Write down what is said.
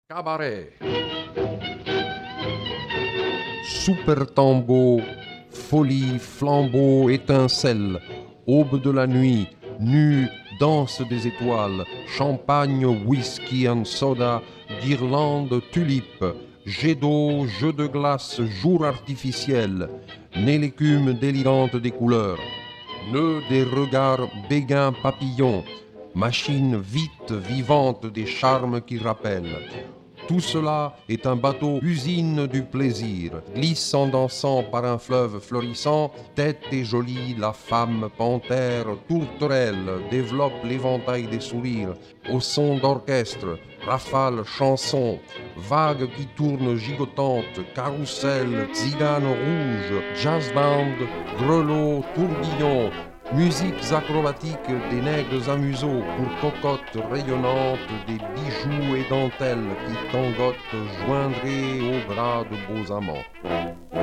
Cabaret. Super tambour, folie, flambeau, étincelle, aube de la nuit, nu, danse des étoiles, champagne, whisky and soda, guirlande, tulipe, jet d'eau, jeu de glace, jour artificiel, nez l'écume délirante des couleurs, nœud des regards béguins papillons, machine vite, vivante des charmes qui rappellent. Tout cela est un bateau usine du plaisir, glisse en dansant par un fleuve florissant, tête et jolie, la femme panthère, tourterelle, développe l'éventail des sourires, au son d'orchestre, rafale, chanson, vague qui tourne gigotante, carrousel, zigane rouge, jazz band, grelot, tourbillon, musiques acrobatiques des nègres à museau pour cocottes rayonnantes, des bijoux et dentelles qui tangotent joindraient aux bras de beaux amants.